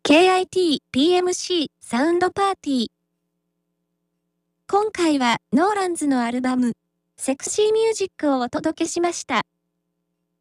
KIT PMC サウンドパーティー。今回はノーランズのアルバムセクシーミュージックをお届けしました。